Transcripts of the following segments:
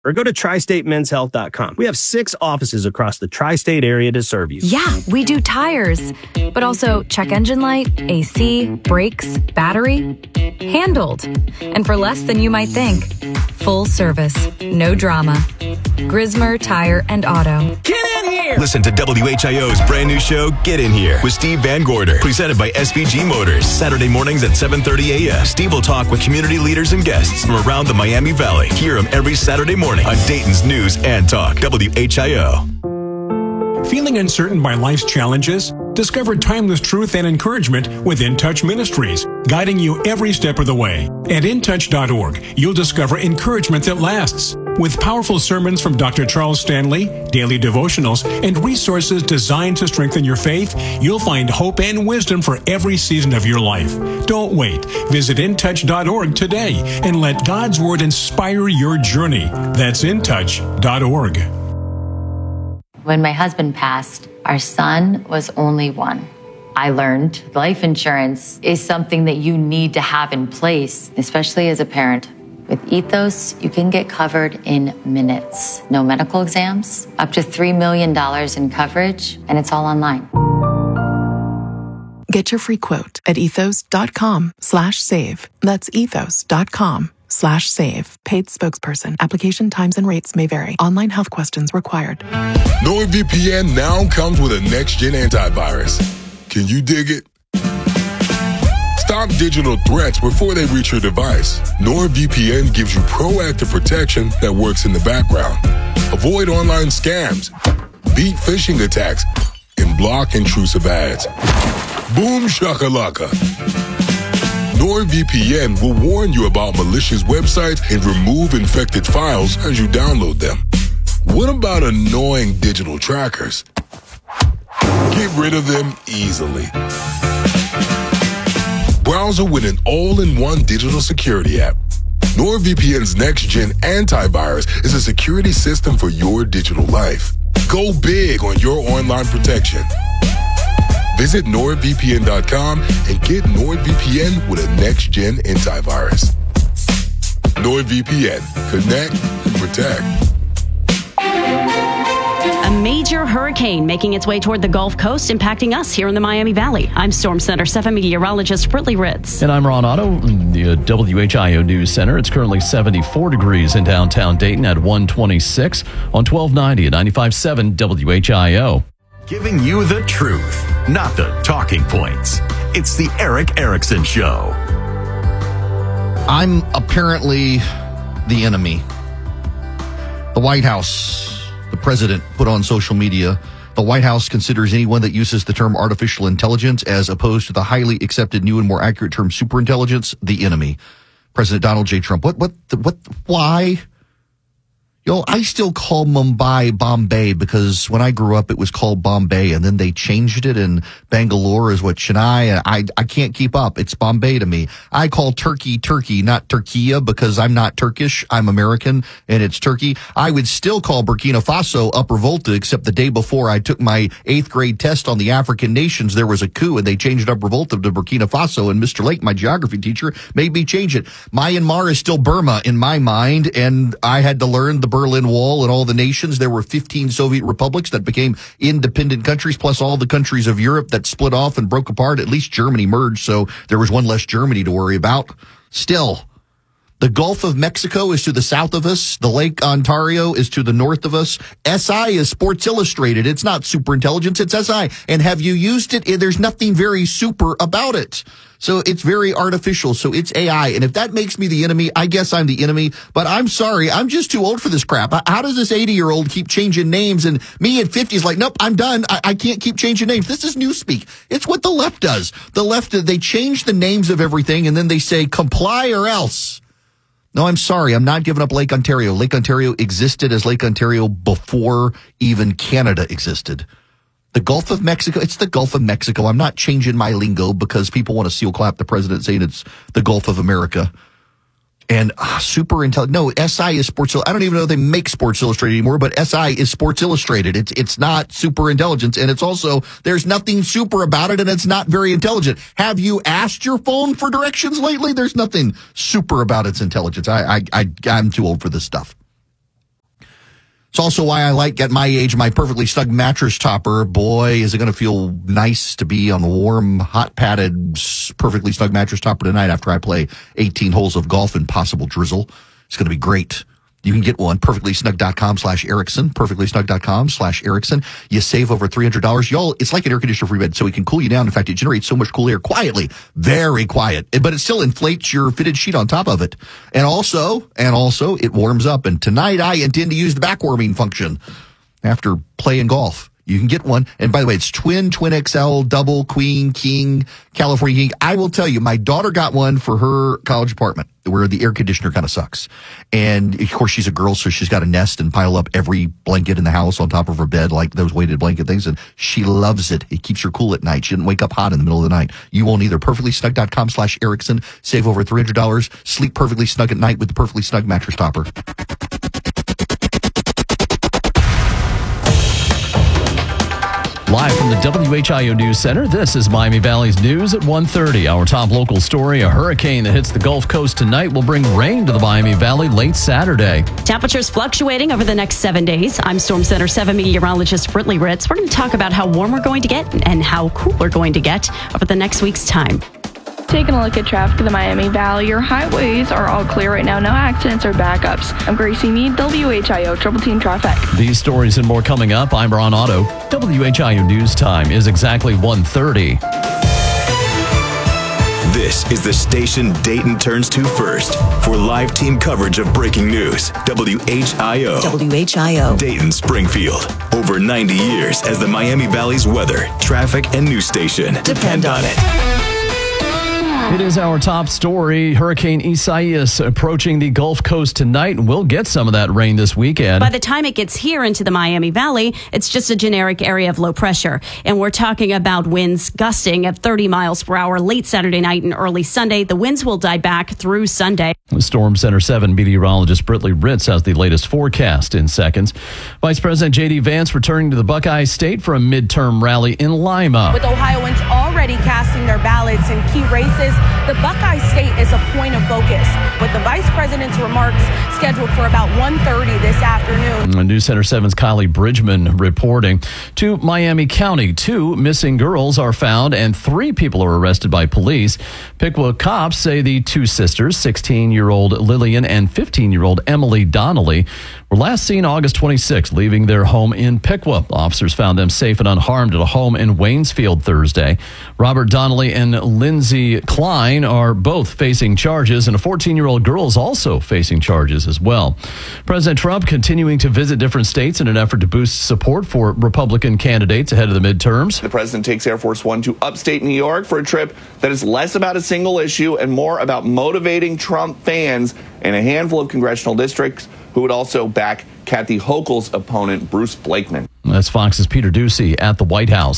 or go to tristatemenshealth.com. We have 6 offices across the tri-state area to serve you. Yeah, we do tires, but also check engine light, AC, brakes, battery. Handled. And for less than you might think. Full service, no drama. Grismer Tire and Auto. Get in here! Listen to WHIO's brand new show, Get In Here, with Steve Van Gorder, presented by SVG Motors. Saturday mornings at 7:30 a.m. Steve will talk with community leaders and guests from around the Miami Valley. Hear him every Saturday morning on Dayton's News and Talk, WHIO. Feeling uncertain by life's challenges? Discover timeless truth and encouragement with In Touch Ministries, guiding you every step of the way. At intouch.org, you'll discover encouragement that lasts. With powerful sermons from Dr. Charles Stanley, daily devotionals, and resources designed to strengthen your faith, you'll find hope and wisdom for every season of your life. Don't wait. Visit intouch.org today and let God's Word inspire your journey. That's intouch.org. When my husband passed, our son was only 1. I learned life insurance is something that you need to have in place, especially as a parent. With Ethos, you can get covered in minutes. No medical exams, up to $3 million in coverage, and it's all online. Get your free quote at ethos.com/save. That's ethos.com/save. Paid spokesperson. Application times and rates may vary. Online health questions required. NordVPN now comes with a next-gen antivirus. Can you dig it? Stop digital threats before they reach your device. NordVPN gives you proactive protection that works in the background. Avoid online scams, beat phishing attacks, and block intrusive ads. Boom shakalaka. NordVPN will warn you about malicious websites and remove infected files as you download them. What about annoying digital trackers? Get rid of them easily. Browser with an all-in-one digital security app. NordVPN's next-gen antivirus is a security system for your digital life. Go big on your online protection. Visit NordVPN.com and get NordVPN with a next-gen antivirus. NordVPN. Connect and protect. A major hurricane making its way toward the Gulf Coast, impacting us here in the Miami Valley. I'm Storm Center 7 meteorologist Britley Ritz. And I'm Ron Otto in the WHIO News Center. It's currently 74 degrees in downtown Dayton at 126 on 1290 at 95.7 WHIO. Giving you the truth, not the talking points. It's the Eric Erickson Show. I'm apparently the enemy. The White House, the president put on social media, the White House considers anyone that uses the term artificial intelligence as opposed to the highly accepted new and more accurate term superintelligence, the enemy. President Donald J. Trump. Why? I still call Mumbai Bombay because when I grew up, it was called Bombay, and then they changed it, and Bangalore is what Chennai, and I can't keep up. It's Bombay to me. I call Turkey, not Turkiya, because I'm not Turkish. I'm American, and it's Turkey. I would still call Burkina Faso Upper Volta, except the day before I took my 8th grade test on the African nations, there was a coup, and they changed Upper Volta to Burkina Faso, and Mr. Lake, my geography teacher, made me change it. Myanmar is still Burma in my mind, and I had to learn the Berlin Wall and all the nations. There were 15 Soviet republics that became independent countries, plus all the countries of Europe that split off and broke apart. At least Germany merged, so there was one less Germany to worry about. Still, the Gulf of Mexico is to the south of us. The Lake Ontario is to the north of us. SI is Sports Illustrated. It's not superintelligence, it's SI. And have you used it? There's nothing very super about it. So it's very artificial. So it's AI. And if that makes me the enemy, I guess I'm the enemy. But I'm sorry. I'm just too old for this crap. How does this 80-year-old keep changing names? And me at 50 is like, nope, I'm done. I can't keep changing names. This is newspeak. It's what the left does. The left, they change the names of everything, and then they say comply or else. No, I'm sorry. I'm not giving up Lake Ontario. Lake Ontario existed as Lake Ontario before even Canada existed. The Gulf of Mexico, it's the Gulf of Mexico. I'm not changing my lingo because people want to seal clap the president saying it's the Gulf of America. And super intelligent. No, SI is Sports Illustrated. I don't even know if they make Sports Illustrated anymore, but SI is Sports Illustrated. It's not super intelligence. And it's also, there's nothing super about it, and it's not very intelligent. Have you asked your phone for directions lately? There's nothing super about its intelligence. I'm too old for this stuff. It's also why I like, at my age, my Perfectly Snug mattress topper. Boy, is it going to feel nice to be on a warm, hot padded, Perfectly Snug mattress topper tonight after I play 18 holes of golf and possible drizzle. It's going to be great. You can get one, perfectlysnug.com/Erickson, perfectlysnug.com/Erickson. You save over $300. Y'all, it's like an air conditioner free bed, so it can cool you down. In fact, it generates so much cool air quietly, very quiet, but it still inflates your fitted sheet on top of it. And also, it warms up. And tonight I intend to use the back warming function after playing golf. You can get one. And by the way, it's twin XL, double, queen, king, California king. I will tell you, my daughter got one for her college apartment where the air conditioner kind of sucks. And of course, she's a girl, so she's got to nest and pile up every blanket in the house on top of her bed, like those weighted blanket things. And she loves it. It keeps her cool at night. She didn't wake up hot in the middle of the night. You won't either. perfectlysnug.com/Erickson. Save over $300. Sleep perfectly snug at night with the Perfectly Snug mattress topper. Live from the WHIO News Center, this is Miami Valley's news at 1:30. Our top local story, a hurricane that hits the Gulf Coast tonight will bring rain to the Miami Valley late Saturday. Temperatures fluctuating over the next 7 days. I'm Storm Center 7 meteorologist Brittany Ritz. We're going to talk about how warm we're going to get and how cool we're going to get over the next week's time. Taking a look at traffic in the Miami Valley, your highways are all clear right now. No accidents or backups. I'm Gracie Mead, WHIO Triple Team Traffic. These stories and more coming up. I'm Ron Otto. WHIO News Time is exactly 1:30. This is the station Dayton turns to first for live team coverage of breaking news. WHIO. WHIO. Dayton Springfield. Over 90 years as the Miami Valley's weather, traffic, and news station. Depend on it. It is our top story. Hurricane Isaias approaching the Gulf Coast tonight, and we'll get some of that rain this weekend. By the time it gets here into the Miami Valley, it's just a generic area of low pressure. And we're talking about winds gusting at 30 miles per hour late Saturday night and early Sunday. The winds will die back through Sunday. Storm Center 7 meteorologist Brittany Ritz has the latest forecast in seconds. Vice President J.D. Vance returning to the Buckeye State for a midterm rally in Lima. With Ohioans already casting their ballots in key races, the Buckeye State is a point of focus, with the vice president's remarks scheduled for about 1:30 this afternoon. News Center 7's Kylie Bridgman reporting. To Miami County, 2 missing girls are found and 3 people are arrested by police. Piqua cops say the 2 sisters, 16-year-old Lillian and 15-year-old Emily Donnelly, were last seen August 26, leaving their home in Piqua. Officers found them safe and unharmed at a home in Waynesfield Thursday. Robert Donnelly and Lindsay Klein are both facing charges, and a 14-year-old girl is also facing charges as well. President Trump continuing to visit different states in an effort to boost support for Republican candidates ahead of the midterms. The president takes Air Force One to upstate New York for a trip that is less about a single issue and more about motivating Trump fans in a handful of congressional districts who would also back Kathy Hochul's opponent, Bruce Blakeman. That's Fox's Peter Ducey at the White House.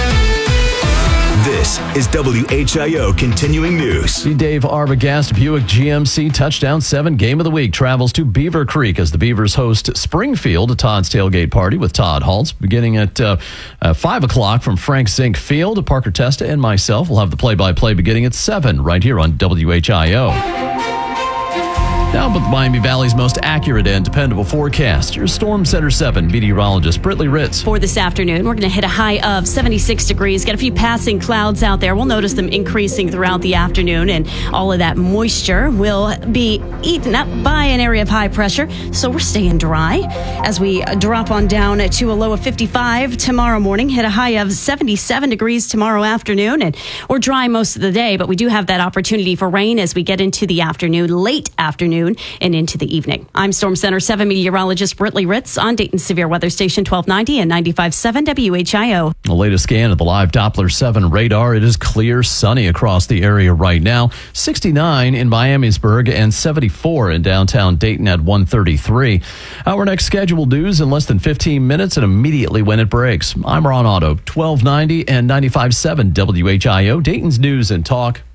This is WHIO Continuing News. The Dave Arbogast Buick GMC Touchdown 7 Game of the Week travels to Beaver Creek as the Beavers host Springfield, a Todd's Tailgate Party with Todd Haltz, beginning at 5 o'clock from Frank Zink Field. Parker Testa and myself will have the play-by-play beginning at 7 right here on WHIO. Now with Miami Valley's most accurate and dependable forecast, your Storm Center 7 meteorologist Brittany Ritz. For this afternoon, we're going to hit a high of 76 degrees. Get a few passing clouds out there. We'll notice them increasing throughout the afternoon, and all of that moisture will be eaten up by an area of high pressure. So we're staying dry as we drop on down to a low of 55 tomorrow morning, hit a high of 77 degrees tomorrow afternoon, and we're dry most of the day, but we do have that opportunity for rain as we get into the afternoon, late afternoon, and into the evening. I'm Storm Center 7 meteorologist Brittany Ritz on Dayton's Severe Weather Station 1290 and 95.7 WHIO. The latest scan of the live Doppler 7 radar. It is clear, sunny across the area right now. 69 in Miamisburg and 74 in downtown Dayton at 1:33. Our next scheduled news in less than 15 minutes and immediately when it breaks. I'm Ron Otto, 1290 and 95.7 WHIO, Dayton's News and Talk.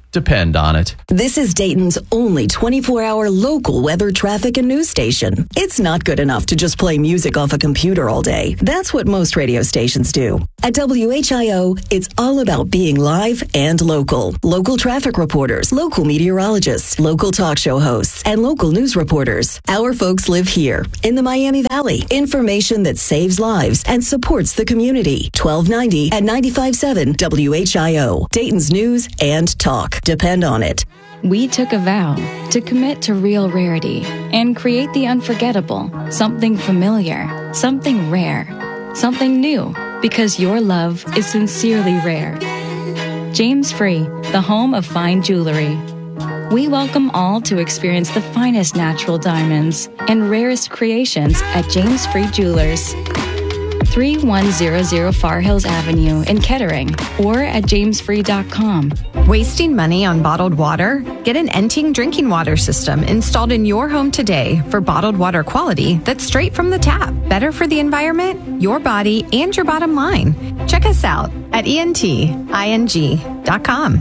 Depend on it. This is Dayton's only 24-hour local weather, traffic, and news station. It's not good enough to just play music off a computer all day. That's what most radio stations do. At WHIO, it's all about being live and local. Local traffic reporters, local meteorologists, local talk show hosts, and local news reporters. Our folks live here in the Miami Valley. Information that saves lives and supports the community. 1290 at 95.7 WHIO. Dayton's news and talk. Depend on it. We took a vow to commit to real rarity and create the unforgettable, something familiar, something rare, something new, because your love is sincerely rare. James Free, the home of fine jewelry. We welcome all to experience the finest natural diamonds and rarest creations at James Free Jewelers. 3100 Far Hills Avenue in Kettering or at jamesfree.com. Wasting money on bottled water? Get an Enting drinking water system installed in your home today for bottled water quality that's straight from the tap. Better for the environment, your body, and your bottom line. Check us out at enting.com.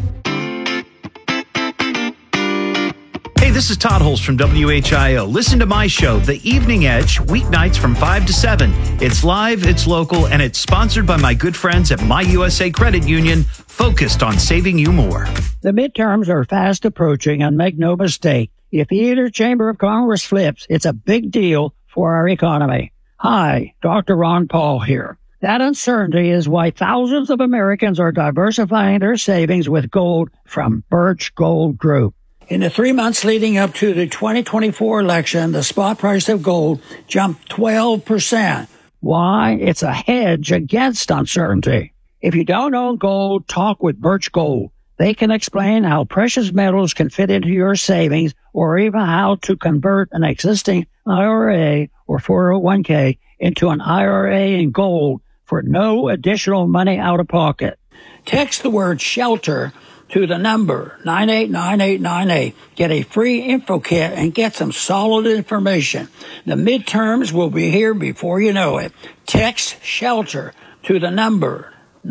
Hey, this is Todd Holst from WHIO. Listen to my show, The Evening Edge, weeknights from 5 to 7. It's live, it's local, and it's sponsored by my good friends at My USA Credit Union, focused on saving you more. The midterms are fast approaching, and make no mistake, if either chamber of Congress flips, it's a big deal for our economy. Hi, Dr. Ron Paul here. That uncertainty is why thousands of Americans are diversifying their savings with gold from Birch Gold Group. In the 3 months leading up to the 2024 election, the spot price of gold jumped 12%. Why? It's a hedge against uncertainty. If you don't own gold, talk with Birch Gold. They can explain how precious metals can fit into your savings or even how to convert an existing IRA or 401k into an IRA in gold for no additional money out of pocket. Text the word SHELTER to the number 989898. Get a free info kit and get some solid information. The midterms will be here before you know it. Text SHELTER to the number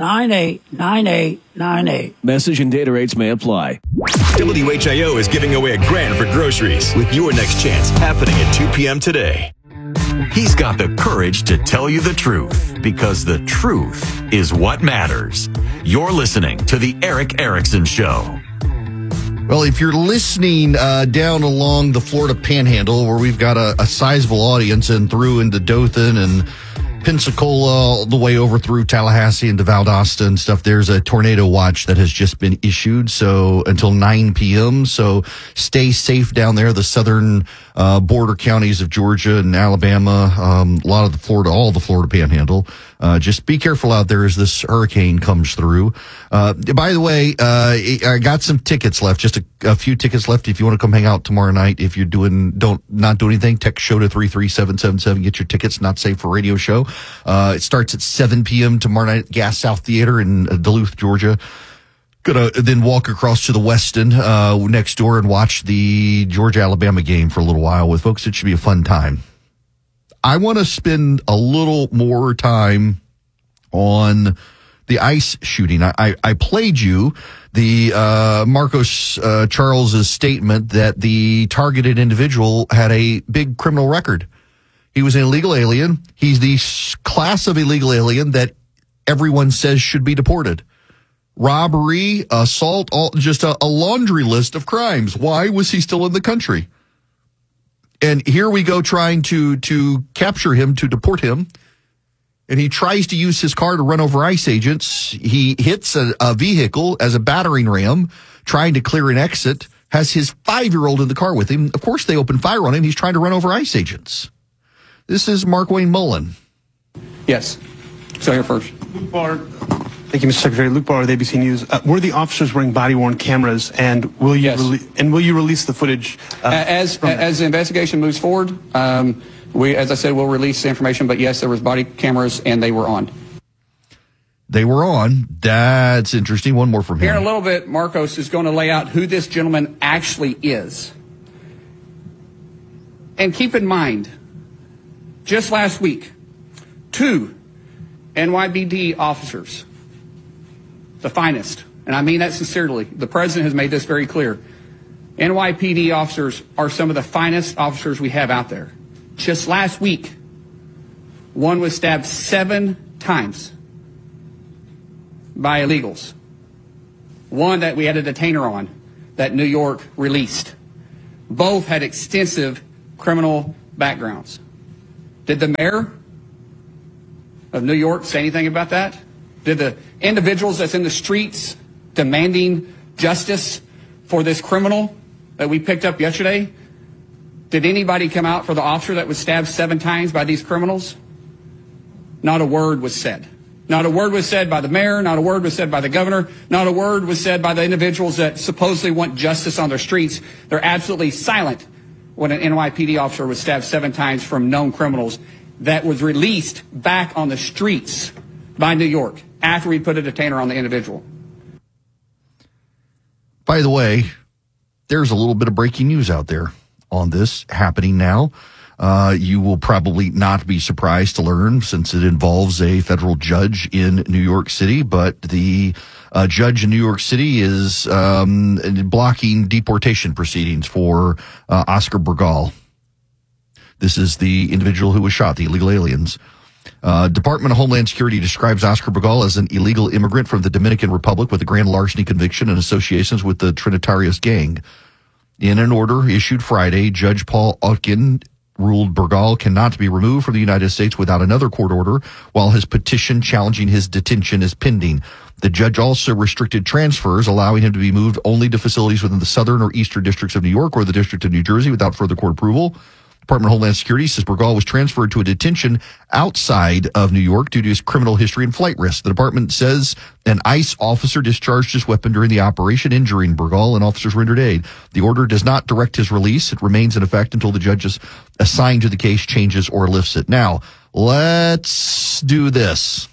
989898. Message and data rates may apply. WHIO is giving away $1,000 for groceries with your next chance happening at 2 p.m. today. He's got the courage to tell you the truth because the truth is what matters. You're listening to The Eric Erickson Show. Well, if you're listening down along the Florida Panhandle, where we've got a sizable audience and through into Dothan and Pensacola, all the way over through Tallahassee and to Valdosta and stuff, there's a tornado watch that has just been issued. So until 9 p.m. So stay safe down there. The southern border counties of Georgia and Alabama, a lot of the Florida, all the Florida Panhandle. Just be careful out there as this hurricane comes through. By the way, I got some tickets left, just a few tickets left. If you want to come hang out tomorrow night, if you're not do anything, text show to 33777, get your tickets, Not Safe for Radio show. It starts at 7 p.m. tomorrow night at Gas South Theater in Duluth, Georgia. Gonna then walk across to the Westin next door and watch the Georgia-Alabama game for a little while with folks. It should be a fun time. I want to spend a little more time on the ICE shooting. I played you the Marcos Charles's statement that the targeted individual had a big criminal record. He was an illegal alien. He's the class of illegal alien that everyone says should be deported. Robbery, assault, just a laundry list of crimes. Why was he still in the country? And here we go trying to capture him, to deport him. And he tries to use his car to run over ICE agents. He hits a vehicle as a battering ram, trying to clear an exit, has his 5-year-old in the car with him. Of course, they open fire on him. He's trying to run over ICE agents. This is Mark Wayne Mullen. Yes. So here first. Luke Barr. Thank you, Mr. Secretary. Luke Barr with ABC News. Were the officers wearing body-worn cameras, and will you release the footage? As the investigation moves forward, as I said, we'll release the information. But yes, there was body cameras, and they were on. They were on. That's interesting. One more from Here him. in a little bit, Marcos is going to lay out who this gentleman actually is. And keep in mind, just last week, 2 NYPD officers, the finest, and I mean that sincerely, the president has made this very clear. NYPD officers are some of the finest officers we have out there. Just last week, one was stabbed 7 times by illegals. One that we had a detainer on that New York released. Both had extensive criminal backgrounds. Did the mayor of New York say anything about that? Did the individuals that's in the streets demanding justice for this criminal that we picked up yesterday, did anybody come out for the officer that was stabbed 7 times by these criminals? Not a word was said. Not a word was said by the mayor. Not a word was said by the governor. Not a word was said by the individuals that supposedly want justice on their streets. They're absolutely silent when an NYPD officer was stabbed 7 times from known criminals that was released back on the streets by New York after we put a detainer on the individual. By the way, there's a little bit of breaking news out there on this happening now. You will probably not be surprised to learn, since it involves a federal judge in New York City, but the judge in New York City is blocking deportation proceedings for Oscar Burgal. This is the individual who was shot, the illegal aliens. Department of Homeland Security describes Oscar Burgal as an illegal immigrant from the Dominican Republic with a grand larceny conviction and associations with the Trinitarios gang. In an order issued Friday, Judge Paul Otkin ruled Burgal cannot be removed from the United States without another court order, while his petition challenging his detention is pending. The judge also restricted transfers, allowing him to be moved only to facilities within the southern or eastern districts of New York or the District of New Jersey without further court approval. Department of Homeland Security says Burgal was transferred to a detention outside of New York due to his criminal history and flight risk. The department says an ICE officer discharged his weapon during the operation, injuring Burgal, and officers rendered aid. The order does not direct his release. It remains in effect until the judge is assigned to the case changes or lifts it. Now, let's do this.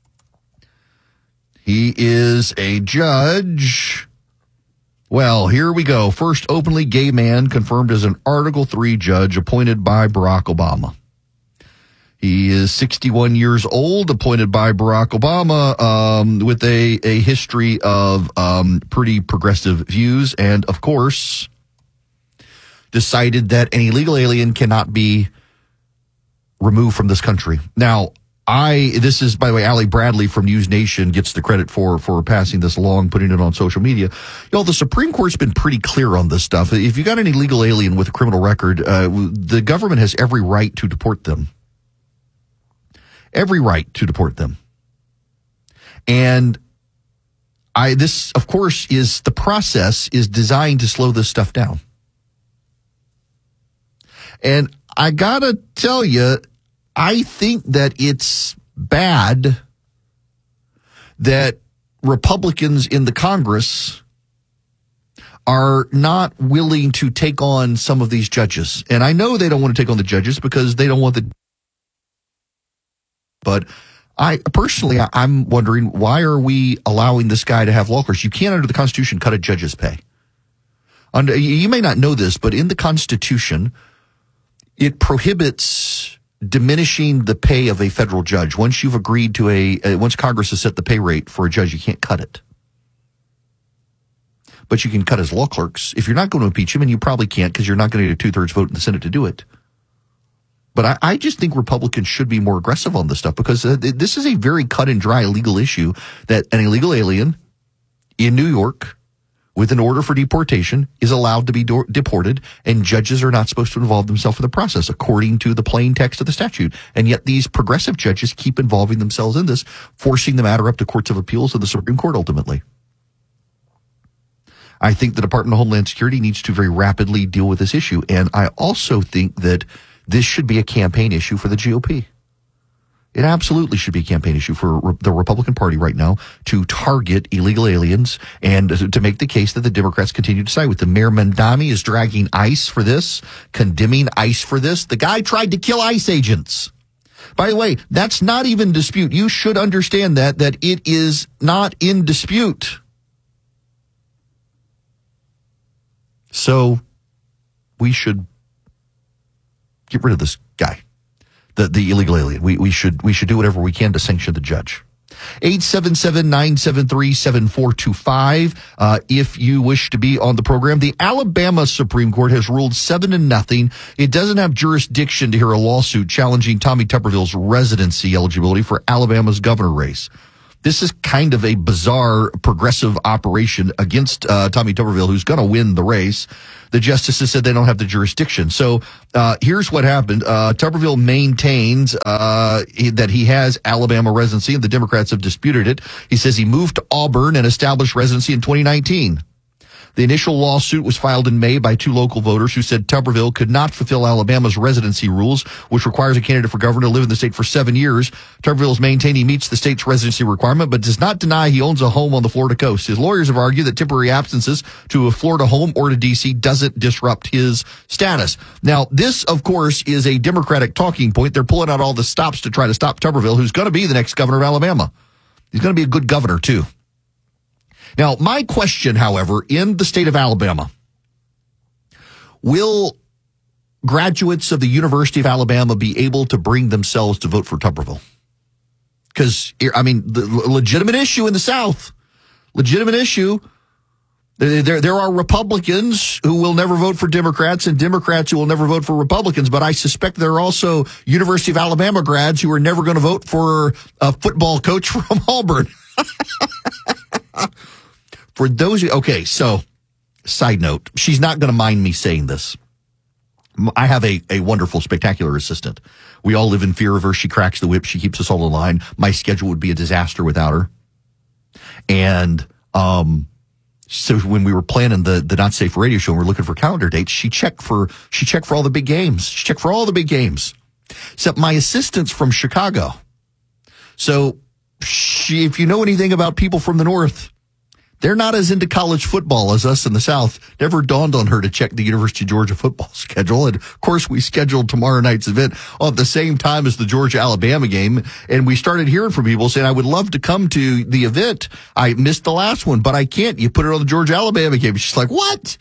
He is a judge. Well, here we go. First openly gay man confirmed as an Article III judge appointed by Barack Obama. He is 61 years old, appointed by Barack Obama, with a history of pretty progressive views, and, of course, decided that an illegal alien cannot be removed from this country. Now, this is, by the way, Allie Bradley from News Nation gets the credit for passing this along, putting it on social media. The Supreme Court's been pretty clear on this stuff. If you got an illegal alien with a criminal record, the government has every right to deport them. Every right to deport them. And this, of course, the process is designed to slow this stuff down. And I gotta tell you, I think that it's bad that Republicans in the Congress are not willing to take on some of these judges. And I know they don't want to take on the judges because they don't want but I'm wondering, why are we allowing this guy to have law clerks? You can't, under the Constitution, cut a judge's pay. You may not know this, but in the Constitution, it prohibits diminishing the pay of a federal judge. Once you've agreed to once Congress has set the pay rate for a judge, you can't cut it. But you can cut his law clerks. If you're not going to impeach him, and you probably can't because you're not going to get a 2/3 vote in the Senate to do it. But I just think Republicans should be more aggressive on this stuff, because this is a very cut and dry legal issue, that an illegal alien in New York with an order for deportation is allowed to be deported, and judges are not supposed to involve themselves in the process, according to the plain text of the statute. And yet these progressive judges keep involving themselves in this, forcing the matter up to courts of appeals and the Supreme Court ultimately. I think the Department of Homeland Security needs to very rapidly deal with this issue. And I also think that this should be a campaign issue for the GOP. It absolutely should be a campaign issue for the Republican Party right now to target illegal aliens and to make the case that the Democrats continue to side with them. Mayor Mamdani is dragging ICE for this, condemning ICE for this. The guy tried to kill ICE agents. By the way, that's not even in dispute. You should understand that it is not in dispute. So we should get rid of this guy. The illegal alien. We should do whatever we can to sanction the judge. 877-973-7425. If you wish to be on the program, the Alabama Supreme Court has ruled 7-0. It doesn't have jurisdiction to hear a lawsuit challenging Tommy Tuberville's residency eligibility for Alabama's governor race. This is kind of a bizarre progressive operation against Tommy Tuberville, who's going to win the race. The justices said they don't have the jurisdiction. So here's what happened. Tuberville maintains that he has Alabama residency, and the Democrats have disputed it. He says he moved to Auburn and established residency in 2019. The initial lawsuit was filed in May by 2 local voters who said Tuberville could not fulfill Alabama's residency rules, which requires a candidate for governor to live in the state for 7 years. Tuberville has maintained he meets the state's residency requirement, but does not deny he owns a home on the Florida coast. His lawyers have argued that temporary absences to a Florida home or to D.C. doesn't disrupt his status. Now, this, of course, is a Democratic talking point. They're pulling out all the stops to try to stop Tuberville, who's going to be the next governor of Alabama. He's going to be a good governor, too. Now, my question, however, in the state of Alabama, will graduates of the University of Alabama be able to bring themselves to vote for Tuberville? Because, I mean, the legitimate issue in the South, legitimate issue, there are Republicans who will never vote for Democrats and Democrats who will never vote for Republicans, but I suspect there are also University of Alabama grads who are never going to vote for a football coach from Auburn. For those, okay, so side note, she's not going to mind me saying this. I have a wonderful, spectacular assistant. We all live in fear of her. She cracks the whip. She keeps us all in line. My schedule would be a disaster without her. And so when we were planning the Not Safe Radio show and we're looking for calendar dates, she checked for all the big games. She checked for all the big games. Except my assistant's from Chicago. So if you know anything about people from the North, they're not as into college football as us in the South. Never dawned on her to check the University of Georgia football schedule. And of course, we scheduled tomorrow night's event at the same time as the Georgia-Alabama game. And we started hearing from people saying, I would love to come to the event. I missed the last one, but I can't. You put it on the Georgia-Alabama game. She's like, what?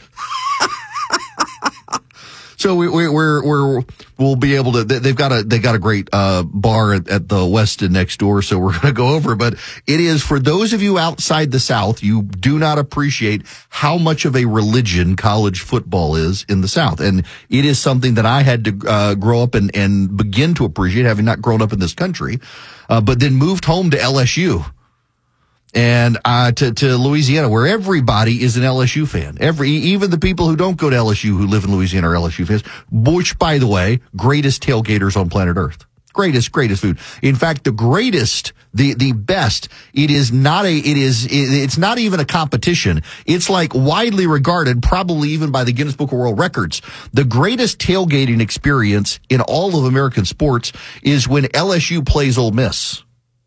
So we'll be able to. They've got a great bar at the Westin next door, so we're going to go over. But it is for those of you outside the South, you do not appreciate how much of a religion college football is in the South, and it is something that I had to grow up and begin to appreciate, having not grown up in this country, but then moved home to LSU. And to Louisiana, where everybody is an LSU fan. Even the people who don't go to LSU who live in Louisiana are LSU fans. Which, by the way, greatest tailgaters on planet Earth. Greatest food. In fact, the greatest, the best. It's not even a competition. It's like widely regarded, probably even by the Guinness Book of World Records. The greatest tailgating experience in all of American sports is when LSU plays Ole Miss.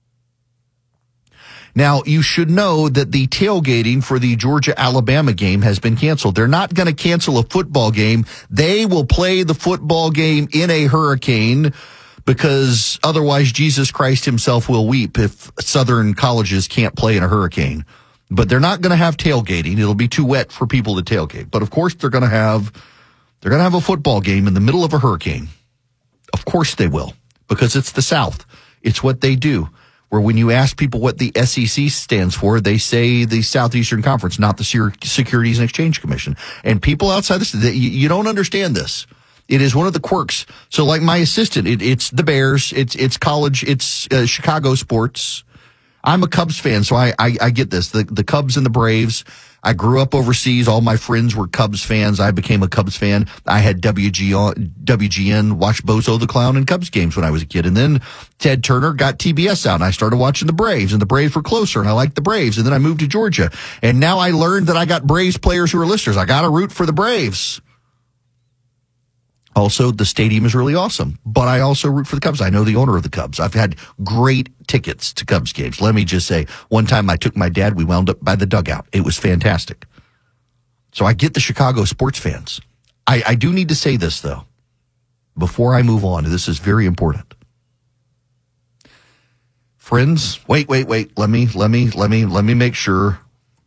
Now, you should know that the tailgating for the Georgia-Alabama game has been canceled. They're not going to cancel a football game. They will play the football game in a hurricane because otherwise Jesus Christ himself will weep if Southern colleges can't play in a hurricane. But they're not going to have tailgating. It'll be too wet for people to tailgate. But of course they're going to have a football game in the middle of a hurricane. Of course they will, because it's the South. It's what they do. Where when you ask people what the SEC stands for, they say the Southeastern Conference, not the Securities and Exchange Commission. And people outside this, you don't understand this. It is one of the quirks. So like my assistant, it's the Bears, it's college, it's Chicago sports. I'm a Cubs fan, so I get this. The Cubs and the Braves. I grew up overseas. All my friends were Cubs fans. I became a Cubs fan. I had WGN, watch Bozo the Clown and Cubs games when I was a kid. And then Ted Turner got TBS out, and I started watching the Braves, and the Braves were closer, and I liked the Braves. And then I moved to Georgia. And now I learned that I got Braves players who are listeners. I got to root for the Braves. Also, the stadium is really awesome, but I also root for the Cubs. I know the owner of the Cubs. I've had great tickets to Cubs games. Let me just say, one time I took my dad, we wound up by the dugout. It was fantastic. So I get the Chicago sports fans. I do need to say this, though, before I move on. This is very important. Friends, wait. Let me make sure.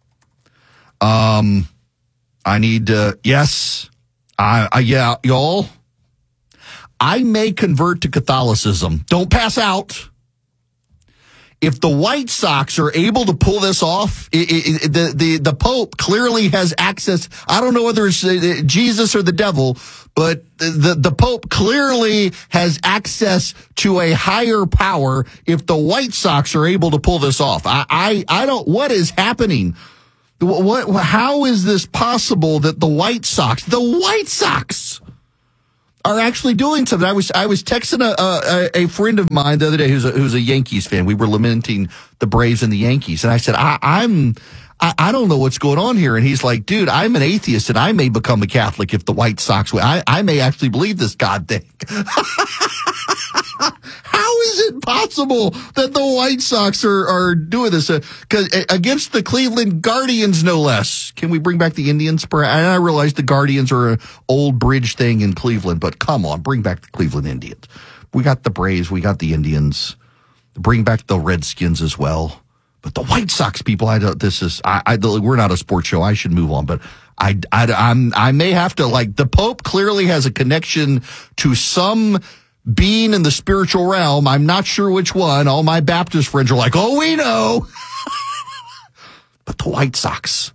I need to, yes. Yeah, y'all. I may convert to Catholicism. Don't pass out. if the White Sox are able to pull this off, the Pope clearly has access. I don't know whether it's Jesus or the devil, but the Pope clearly has access to a higher power if the White Sox are able to pull this off. I don't, what is happening? How is this possible that the White Sox are actually doing something? I was texting a friend of mine the other day who's a Yankees fan. We were lamenting the Braves and the Yankees, and I said, I don't know what's going on here. And he's like, dude, I'm an atheist, and I may become a Catholic if the White Sox win. I may actually believe this God thing. How is it possible that the White Sox are doing this? Because against the Cleveland Guardians, no less. Can we bring back the Indians? And I realize the Guardians are an old bridge thing in Cleveland, but come on, bring back the Cleveland Indians. We got the Braves, we got the Indians. Bring back the Redskins as well. But the White Sox people, we're not a sports show. I should move on, but I may have to, like, the Pope clearly has a connection to some being in the spiritual realm. I'm not sure which one. All my Baptist friends are like, oh, we know. But the White Sox.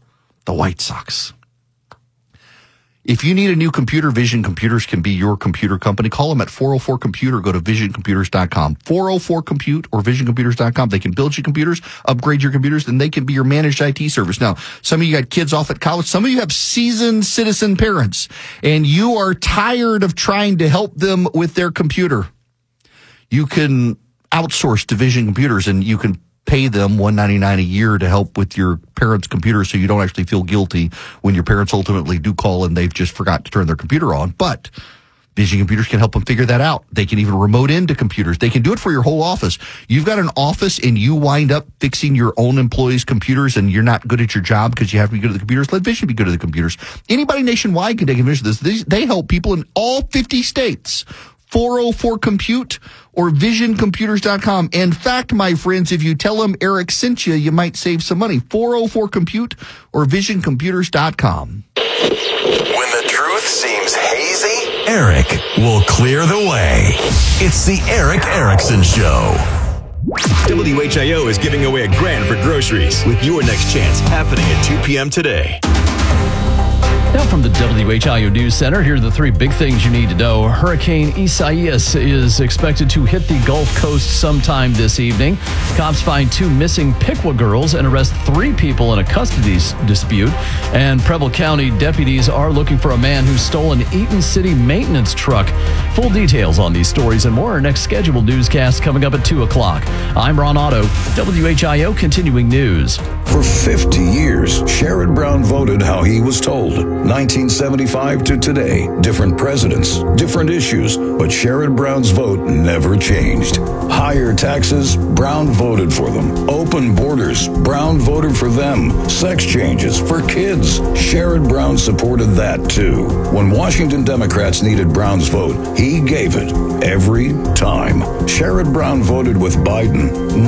If you need a new computer, Vision Computers can be your computer company. Call them at 404-COMPUTE or go to visioncomputers.com. 404-COMPUTE or visioncomputers.com. They can build you computers, upgrade your computers, and they can be your managed IT service. Now, some of you got kids off at college. Some of you have seasoned citizen parents, and you are tired of trying to help them with their computer. You can outsource to Vision Computers, and you can pay them $199 a year to help with your parents' computer so you don't actually feel guilty when your parents ultimately do call and they've just forgot to turn their computer on. But Vision Computers can help them figure that out. They can even remote into computers. They can do it for your whole office. You've got an office and you wind up fixing your own employees' computers and you're not good at your job because you have to be good at the computers. Let Vision be good at the computers. Anybody nationwide can take advantage of this. They help people in all 50 states. 404-COMPUTE or visioncomputers.com. In fact, my friends, if you tell them Eric sent you, you might save some money. 404-COMPUTE or visioncomputers.com. When the truth seems hazy, Eric will clear the way. It's the Eric Erickson Show. WHIO is giving away $1,000 for groceries with your next chance happening at 2 p.m. today. Now from the WHIO News Center, here are the three big things you need to know. Hurricane Isaias is expected to hit the Gulf Coast sometime this evening. Cops find 2 missing Piqua girls and arrest 3 people in a custody dispute. And Preble County deputies are looking for a man who stole an Eaton City maintenance truck. Full details on these stories and more are next scheduled newscast coming up at 2 o'clock. I'm Ron Otto, WHIO Continuing News. For 50 years, Sherrod Brown voted how he was told. 1975 to today, different presidents, different issues, but Sherrod Brown's vote never changed. Higher taxes, Brown voted for them. Open borders, Brown voted for them. Sex changes for kids, Sherrod Brown supported that too. When Washington Democrats needed Brown's vote, he gave it every time. Sherrod Brown voted with Biden,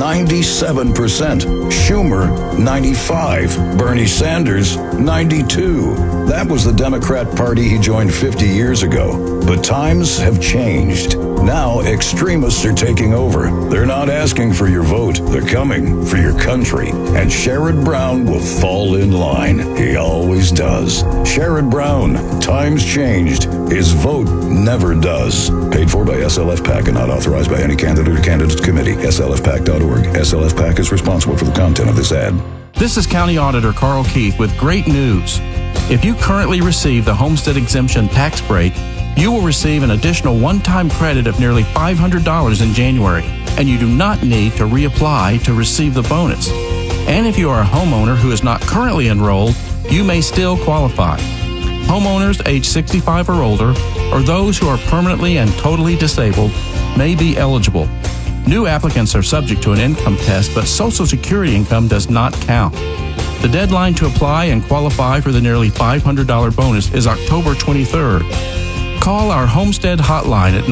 97%. Schumer, 95. Bernie Sanders, 92. That was the Democrat Party he joined 50 years ago. But times have changed. Now extremists are taking over. They're not asking for your vote. They're coming for your country. And Sherrod Brown will fall in line. He always does. Sherrod Brown, times changed. His vote never does. Paid for by SLF PAC and not authorized by any candidate or candidates committee. SLFPAC.org. SLF PAC is responsible for the content of this ad. This is County Auditor Carl Keith with great news. If you currently receive the Homestead Exemption tax break, you will receive an additional one-time credit of nearly $500 in January, and you do not need to reapply to receive the bonus. And if you are a homeowner who is not currently enrolled, you may still qualify. Homeowners age 65 or older, or those who are permanently and totally disabled, may be eligible. New applicants are subject to an income test, but Social Security income does not count. The deadline to apply and qualify for the nearly $500 bonus is October 23rd. Call our Homestead hotline at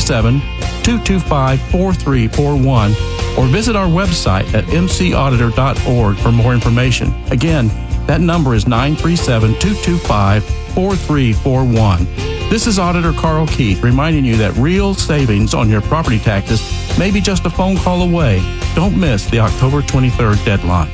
937-225-4341 or visit our website at mcauditor.org for more information. Again, that number is 937-225-4341. This is Auditor Carl Keith reminding you that real savings on your property taxes may be just a phone call away. Don't miss the October 23rd deadline.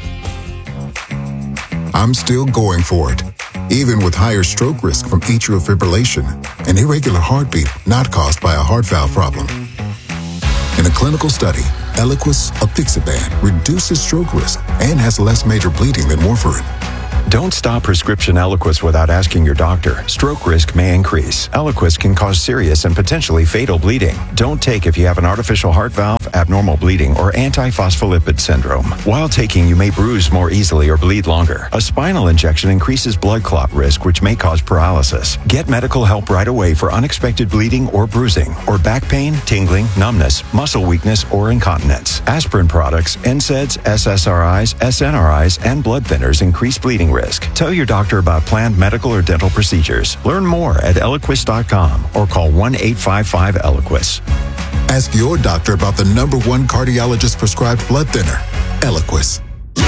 I'm still going for it, even with higher stroke risk from atrial fibrillation, an irregular heartbeat not caused by a heart valve problem. In a clinical study, Eliquis apixaban reduces stroke risk and has less major bleeding than warfarin. Don't stop prescription Eliquis without asking your doctor. Stroke risk may increase. Eliquis can cause serious and potentially fatal bleeding. Don't take if you have an artificial heart valve, abnormal bleeding, or antiphospholipid syndrome. While taking, you may bruise more easily or bleed longer. A spinal injection increases blood clot risk, which may cause paralysis. Get medical help right away for unexpected bleeding or bruising, or back pain, tingling, numbness, muscle weakness, or incontinence. Aspirin products, NSAIDs, SSRIs, SNRIs, and blood thinners increase bleeding risk. Tell your doctor about planned medical or dental procedures. Learn more at Eliquis.com or call 1-855-ELIQUIS. Ask your doctor about the #1 cardiologist prescribed blood thinner, Eliquis.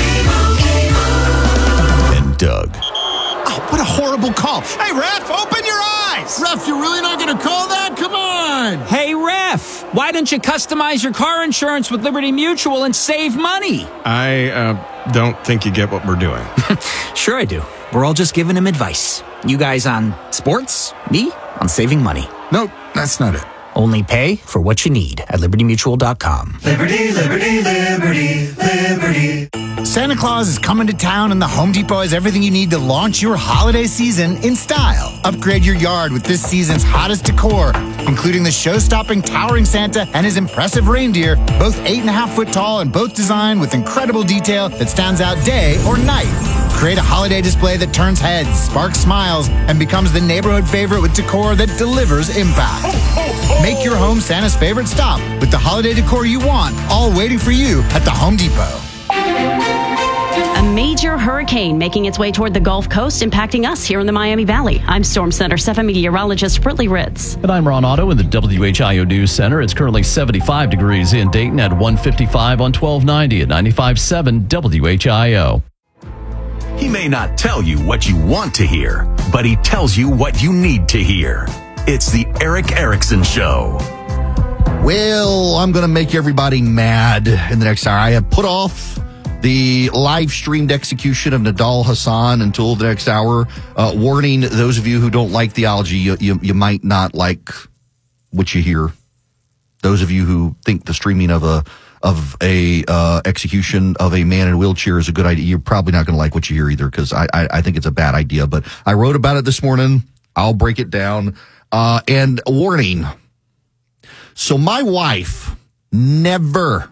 And Doug. Oh, what a horrible call. Hey, ref, open your eyes. Ref, you're really not going to call that? Come on. Hey, ref, why don't you customize your car insurance with Liberty Mutual and save money? I don't think you get what we're doing. Sure I do. We're all just giving him advice. You guys on sports, me on saving money. Nope, that's not it. Only pay for what you need at libertymutual.com. Liberty, liberty, liberty, liberty. Santa Claus is coming to town, and the Home Depot has everything you need to launch your holiday season in style. Upgrade your yard with this season's hottest decor, including the show-stopping towering Santa and his impressive reindeer, both 8.5 foot tall and both designed with incredible detail that stands out day or night. Create a holiday display that turns heads, sparks smiles, and becomes the neighborhood favorite with decor that delivers impact. Make your home Santa's favorite stop with the holiday decor you want, all waiting for you at the Home Depot. A major hurricane making its way toward the Gulf Coast, impacting us here in the Miami Valley. I'm Storm Center 7 meteorologist Brittany Ritz. And I'm Ron Otto in the WHIO News Center. It's currently 75 degrees in Dayton at 155 on 1290 at 95.7 WHIO. He may not tell you what you want to hear, but he tells you what you need to hear. It's the Eric Erickson Show. Well, I'm going to make everybody mad in the next hour. I have put off the live-streamed execution of Nidal Hasan until the next hour. Warning those of you who don't like theology, you might not like what you hear. Those of you who think the streaming of a execution of a man in a wheelchair is a good idea, you're probably not going to like what you hear either, because I think it's a bad idea. But I wrote about it this morning. I'll break it down. And a warning. So my wife never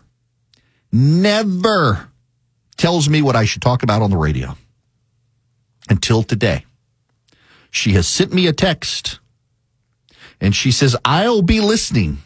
tells me what I should talk about on the radio. Until today. She has sent me a text and she says, I'll be listening.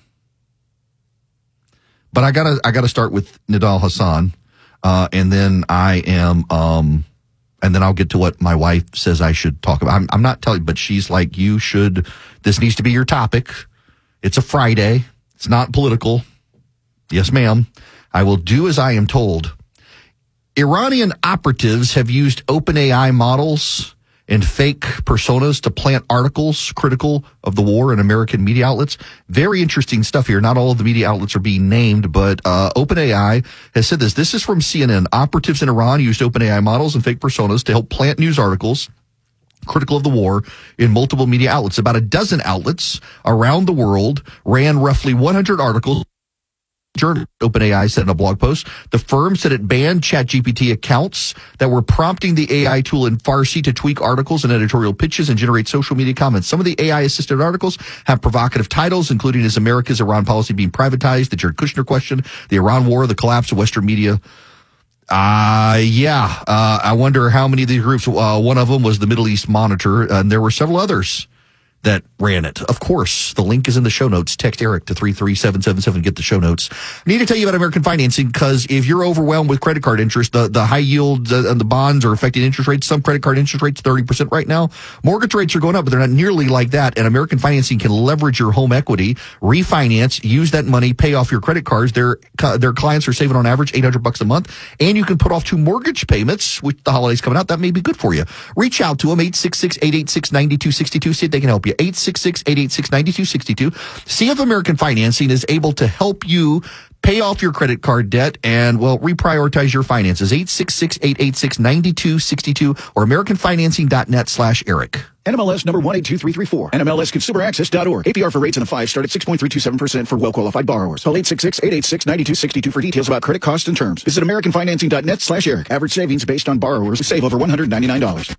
But I gotta start with Nidal Hasan. And then and then I'll get to what my wife says I should talk about. I'm not telling, but she's like, this needs to be your topic. It's a Friday. It's not political. Yes, ma'am. I will do as I am told. Iranian operatives have used OpenAI models and fake personas to plant articles critical of the war in American media outlets. Very interesting stuff here. Not all of the media outlets are being named, but OpenAI has said this. This is from CNN. Operatives in Iran used OpenAI models and fake personas to help plant news articles critical of the war in multiple media outlets. About a dozen outlets around the world ran roughly 100 articles. OpenAI said in a blog post, the firm said it banned ChatGPT accounts that were prompting the AI tool in Farsi to tweak articles and editorial pitches and generate social media comments. Some of the AI-assisted articles have provocative titles, including Is America's Iran Policy Being Privatized? The Jared Kushner Question, the Iran War, the Collapse of Western Media. I wonder how many of these groups, one of them was the Middle East Monitor, and there were several others that ran it. Of course, the link is in the show notes. Text Eric to 33777. Get the show notes. I need to tell you about American financing, because if you're overwhelmed with credit card interest, the high yields and the bonds are affecting interest rates. Some credit card interest rates, 30% right now. Mortgage rates are going up, but they're not nearly like that. And American financing can leverage your home equity, refinance, use that money, pay off your credit cards. Their clients are saving on average $800 a month. And you can put off 2 mortgage payments, which the holidays coming out. That may be good for you. Reach out to them, 866-886-9262. See if they can help you. you. 866-886-9262. See if American Financing is able to help you pay off your credit card debt and, well, reprioritize your finances. 866-886-9262 or AmericanFinancing.net/Eric. NMLS number 182334. NMLSConsumerAccess.org. APR for rates in the 5 start at 6.327% for well-qualified borrowers. Call 866-886-9262 for details about credit costs and terms. Visit AmericanFinancing.net/Eric. Average savings based on borrowers who save over $199.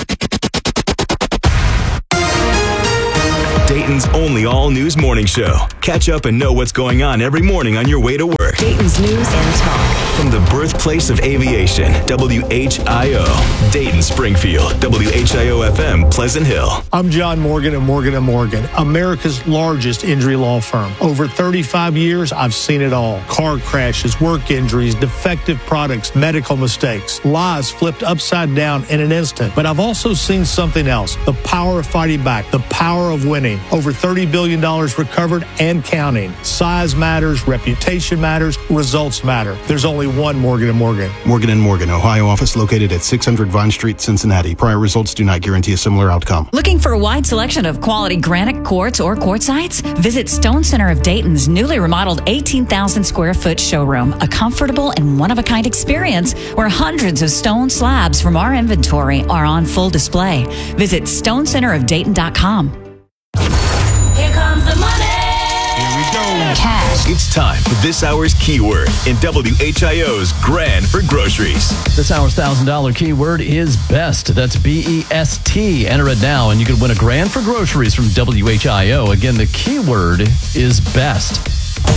Dayton's only all-news morning show. Catch up and know what's going on every morning on your way to work. Dayton's News and Talk. From the birthplace of aviation, WHIO. Dayton, Springfield, WHIO-FM, Pleasant Hill. I'm John Morgan of Morgan & Morgan, America's largest injury law firm. Over 35 years, I've seen it all. Car crashes, work injuries, defective products, medical mistakes, lives flipped upside down in an instant. But I've also seen something else, the power of fighting back, the power of winning. Over $30 billion recovered and counting. Size matters, reputation matters, results matter. There's only one Morgan & Morgan. Morgan & Morgan, Ohio office located at 600 Vine Street, Cincinnati. Prior results do not guarantee a similar outcome. Looking for a wide selection of quality granite, quartz, or quartzites? Visit Stone Center of Dayton's newly remodeled 18,000 square foot showroom, a comfortable and one-of-a-kind experience where hundreds of stone slabs from our inventory are on full display. Visit stonecenterofdayton.com. Here comes the money. Here we go. Cash. It's time for this hour's keyword in WHIO's Grand for Groceries. This hour's $1,000 keyword is BEST. That's BEST. Enter it now, and you can win a grand for groceries from WHIO. Again, the keyword is BEST.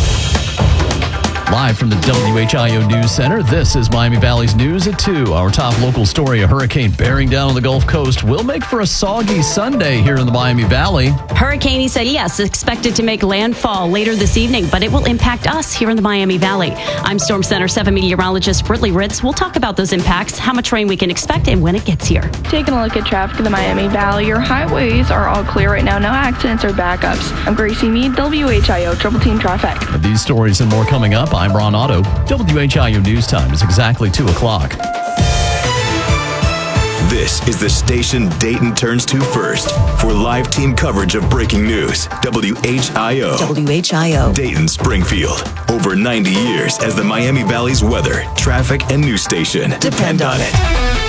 Live from the WHIO News Center, this is Miami Valley's News at 2. Our top local story, a hurricane bearing down on the Gulf Coast, will make for a soggy Sunday here in the Miami Valley. Hurricane Isaias expected to make landfall later this evening, but it will impact us here in the Miami Valley. I'm Storm Center 7 meteorologist Britley Ritz. We'll talk about those impacts, how much rain we can expect, and when it gets here. Taking a look at traffic in the Miami Valley, your highways are all clear right now. No accidents or backups. I'm Gracie Mead, WHIO Triple Team Traffic. These stories and more coming up. I'm Ron Otto. WHIO News Time is exactly 2 o'clock. This is the station Dayton turns to first for live team coverage of breaking news. WHIO. WHIO. Dayton, Springfield. Over 90 years as the Miami Valley's weather, traffic, and news station. Depend on it.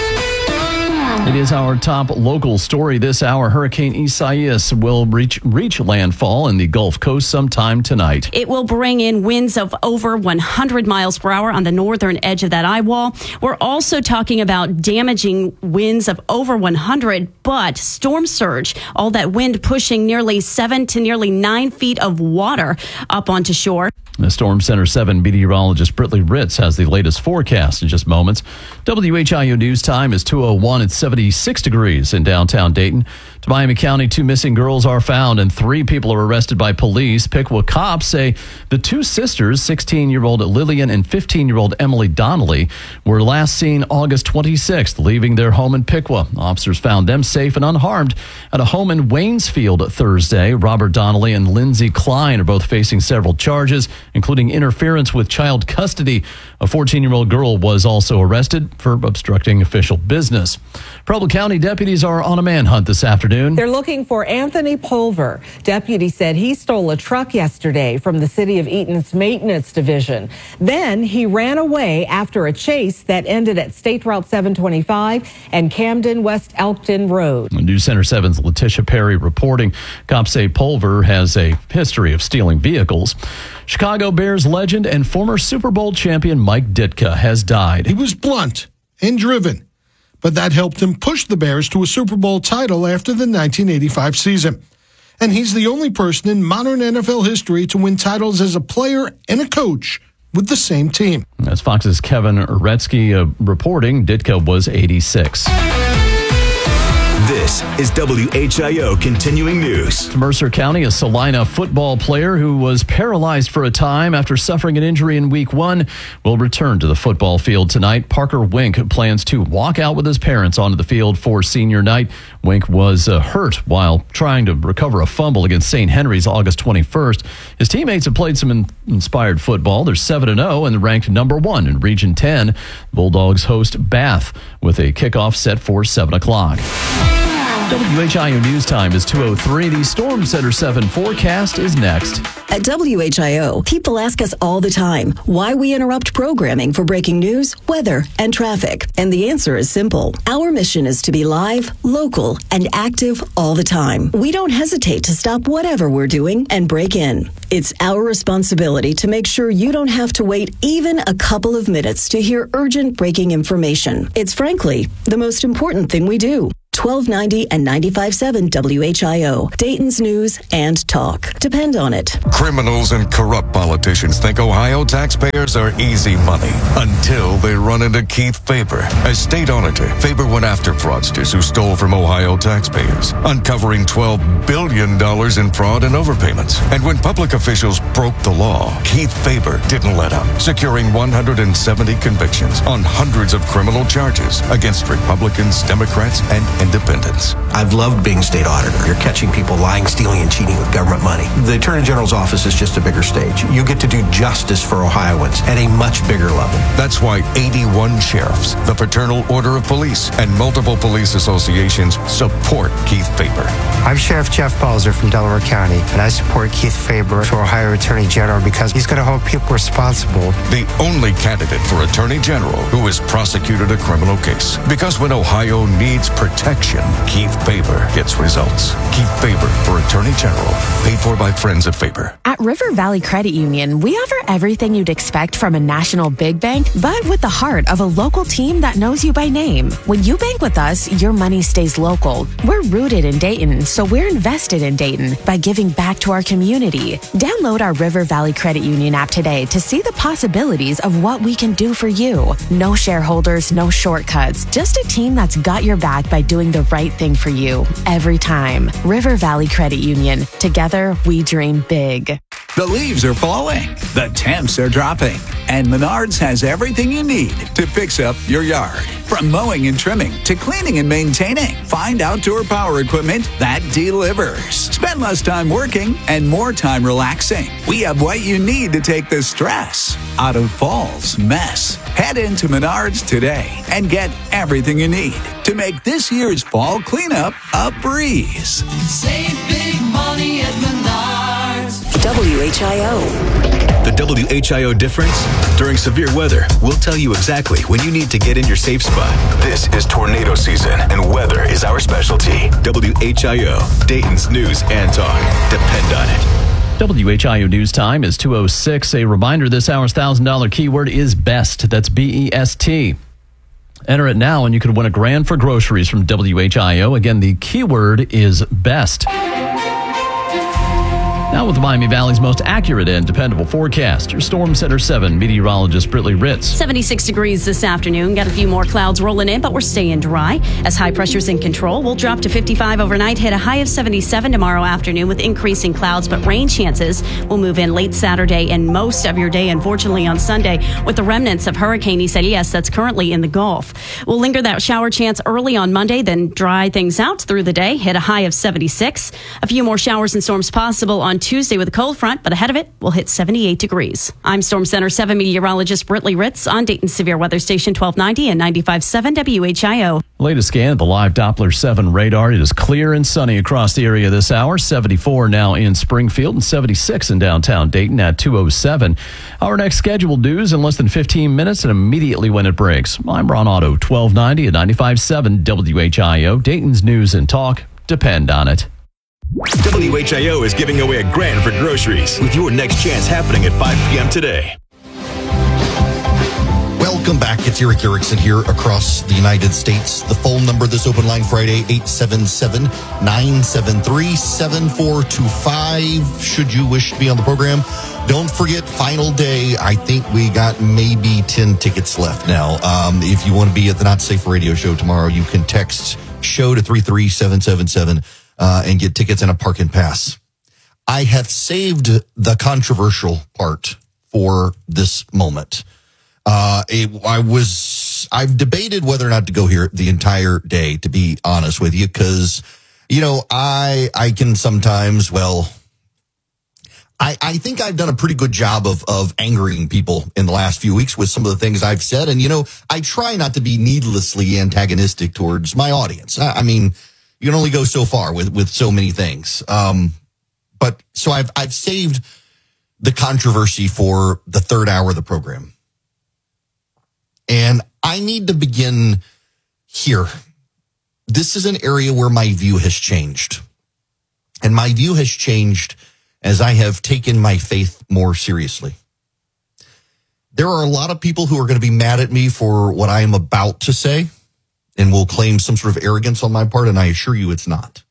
It is our top local story this hour. Hurricane Isaias will reach landfall in the Gulf Coast sometime tonight. It will bring in winds of over 100 miles per hour on the northern edge of that eye wall. We're also talking about damaging winds of over 100, but storm surge, all that wind pushing nearly 7 to nearly 9 feet of water up onto shore. The Storm Center 7 meteorologist Britley Ritz has the latest forecast in just moments. WHIO News Time is 2:01. It's 76 degrees in downtown Dayton. To Miami County, 2 missing girls are found and 3 people are arrested by police. Piqua cops say the 2 sisters, 16-year-old Lillian and 15-year-old Emily Donnelly, were last seen August 26th, leaving their home in Piqua. Officers found them safe and unharmed at a home in Waynesfield Thursday. Robert Donnelly and Lindsay Klein are both facing several charges, including interference with child custody. A 14-year-old girl was also arrested for obstructing official business. Preble County deputies are on a manhunt this afternoon. They're looking for Anthony Pulver. Deputies said he stole a truck yesterday from the City of Eaton's maintenance division. Then he ran away after a chase that ended at State Route 725 and Camden West Elkton Road. News Center 7's Letitia Perry reporting. Cops say Pulver has a history of stealing vehicles. Chicago Bears legend and former Super Bowl champion Mike Ditka has died. He was blunt and driven, but that helped him push the Bears to a Super Bowl title after the 1985 season. And he's the only person in modern NFL history to win titles as a player and a coach with the same team. That's Fox's Kevin Uretsky reporting. Ditka was 86. This is WHIO Continuing News. To Mercer County, a Salina football player who was paralyzed for a time after suffering an injury in Week 1 will return to the football field tonight. Parker Wink plans to walk out with his parents onto the field for senior night. Wink was hurt while trying to recover a fumble against St. Henry's August 21st. His teammates have played some inspired football. They're 7-0 and ranked number 1 in Region 10. The Bulldogs host Bath with a kickoff set for 7 o'clock. WHIO News Time is 2:03. The Storm Center 7 forecast is next. At WHIO, people ask us all the time why we interrupt programming for breaking news, weather, and traffic. And the answer is simple. Our mission is to be live, local, and active all the time. We don't hesitate to stop whatever we're doing and break in. It's our responsibility to make sure you don't have to wait even a couple of minutes to hear urgent breaking information. It's frankly the most important thing we do. 1290 and 95.7 WHIO, Dayton's News and Talk. Depend on it. Criminals and corrupt politicians think Ohio taxpayers are easy money until they run into Keith Faber. As state auditor, Faber went after fraudsters who stole from Ohio taxpayers, uncovering $12 billion in fraud and overpayments. And when public officials broke the law, Keith Faber didn't let up, securing 170 convictions on hundreds of criminal charges against Republicans, Democrats, and independents. I've loved being state auditor. You're catching people lying, stealing, and cheating with government money. The Attorney General's office is just a bigger stage. You get to do justice for Ohioans at a much bigger level. That's why 81 sheriffs, the Fraternal Order of Police, and multiple police associations support Keith Faber. I'm Sheriff Jeff Balzer from Delaware County, and I support Keith Faber for Ohio Attorney General because he's going to hold people responsible. The only candidate for Attorney General who has prosecuted a criminal case. Because when Ohio needs protection, Keith Faber gets results. Keith Faber for Attorney General. Paid for by friends of Faber. At River Valley Credit Union, we offer everything you'd expect from a national big bank, but with the heart of a local team that knows you by name. When you bank with us, your money stays local. We're rooted in Dayton, so we're invested in Dayton by giving back to our community. Download our River Valley Credit Union app today to see the possibilities of what we can do for you. No shareholders, no shortcuts, just a team that's got your back by doing the right thing for you every time. River Valley Credit Union. Together, we dream big. The leaves are falling. The temps are dropping. And Menards has everything you need to fix up your yard. From mowing and trimming to cleaning and maintaining. Find outdoor power equipment that delivers. Spend less time working and more time relaxing. We have what you need to take the stress out of fall's mess. Head into Menards today and get everything you need to make this year's fall cleanup a breeze. Save big money at Menards. WHIO. The WHIO difference? During severe weather, we'll tell you exactly when you need to get in your safe spot. This is tornado season, and weather is our specialty. WHIO, Dayton's News and Talk. Depend on it. WHIO News Time is 2:06. A reminder, this hour's $1,000 keyword is BEST. That's BEST. Enter it now and you could win $1,000 for groceries from WHIO. Again, the keyword is BEST. Now with Miami Valley's most accurate and dependable forecast, your Storm Center 7 meteorologist Britley Ritz. 76 degrees this afternoon. Got a few more clouds rolling in, but we're staying dry. As high pressure's in control, we'll drop to 55 overnight, hit a high of 77 tomorrow afternoon with increasing clouds, but rain chances will move in late Saturday and most of your day, unfortunately, on Sunday, with the remnants of Hurricane Isaias that's currently in the Gulf. We'll linger that shower chance early on Monday, then dry things out through the day, hit a high of 76. A few more showers and storms possible on Tuesday with a cold front, but ahead of it, we'll hit 78 degrees. I'm Storm Center 7 meteorologist Britley Ritz on Dayton's Severe Weather Station 1290 and 95.7 WHIO. Latest scan of the live Doppler 7 radar. It is clear and sunny across the area this hour. 74 now in Springfield and 76 in downtown Dayton at 2:07. Our next scheduled news in less than 15 minutes and immediately when it breaks. I'm Ron Otto, 1290 and 95.7 WHIO. Dayton's News and Talk. Depend on it. WHIO is giving away $1,000 for groceries with your next chance happening at 5 p.m. today. Welcome back. It's Eric Erickson here across the United States. The phone number this open line Friday, 877-973-7425. Should you wish to be on the program, don't forget, final day. I think we got maybe 10 tickets left now. If you want to be at the Not Safe Radio show tomorrow, you can text SHOW to 33777 and get tickets and a parking pass. I have saved the controversial part for this moment. I've debated whether or not to go here the entire day, to be honest with you, because, you know, I can sometimes, I think I've done a pretty good job of angering people in the last few weeks with some of the things I've said. And, you know, I try not to be needlessly antagonistic towards my audience. I mean, You can only go so far with so many things. But so I've saved the controversy for the third hour of the program. And I need to begin here. This is an area where my view has changed. And my view has changed as I have taken my faith more seriously. There are a lot of people who are going to be mad at me for what I am about to say and will claim some sort of arrogance on my part, and I assure you it's not.